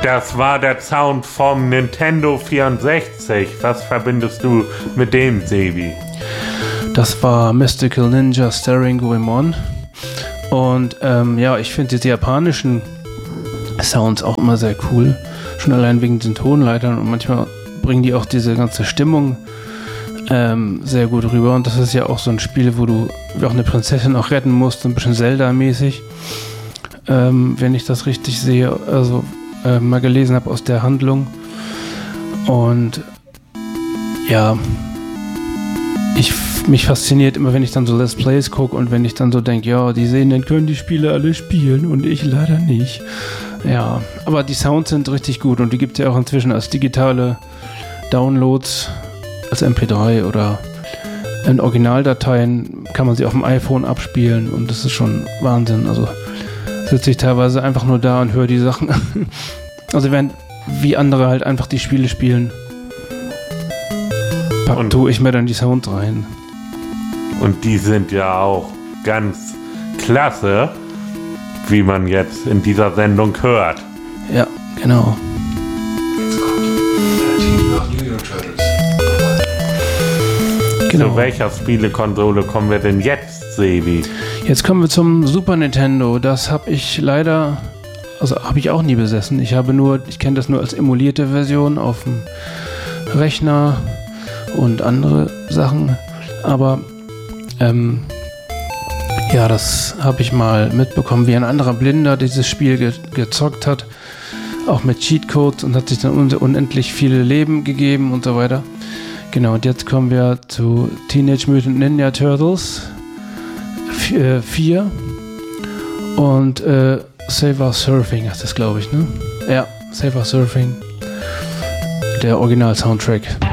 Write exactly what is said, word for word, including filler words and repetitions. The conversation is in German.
Das war der Sound vom Nintendo vierundsechzig. Was verbindest du mit dem, Sebi? Das war Mystical Ninja Staring Goemon. Und ähm, ja, ich finde diese japanischen Sounds auch immer sehr cool. Schon allein wegen den Tonleitern. Und manchmal bringen die auch diese ganze Stimmung ähm, sehr gut rüber. Und das ist ja auch so ein Spiel, wo du auch eine Prinzessin auch retten musst. So ein bisschen Zelda-mäßig. Ähm, wenn ich das richtig sehe. Also äh, mal gelesen habe aus der Handlung. Und ja, ich mich fasziniert immer, wenn ich dann so Let's Plays gucke und wenn ich dann so denke, ja, die sehen, dann können die Spiele alle spielen und ich leider nicht. Ja, aber die Sounds sind richtig gut und die gibt es ja auch inzwischen als digitale Downloads, als M P drei oder in Originaldateien kann man sie auf dem iPhone abspielen und das ist schon Wahnsinn. Also sitze ich teilweise einfach nur da und höre die Sachen. Also während wie andere halt einfach die Spiele spielen, pack, tue ich mir dann die Sounds rein. Und die sind ja auch ganz klasse, wie man jetzt in dieser Sendung hört. Ja, genau. Jetzt kommt Team nach New York Turtles. Genau. Zu welcher Spielekonsole kommen wir denn jetzt, Sebi? Jetzt kommen wir zum Super Nintendo. Das habe ich leider, also habe ich auch nie besessen. Ich habe nur, ich kenne das nur als emulierte Version auf dem Rechner und andere Sachen. Aber ähm, ja, das habe ich mal mitbekommen, wie ein anderer Blinder dieses Spiel ge- gezockt hat. Auch mit Cheatcodes und hat sich dann un- unendlich viele Leben gegeben und so weiter. Genau, und jetzt kommen wir zu Teenage Mutant Ninja Turtles vier und äh, Saber Surfing heißt das, glaube ich, ne? Ja, Saber Surfing, der Original-Soundtrack.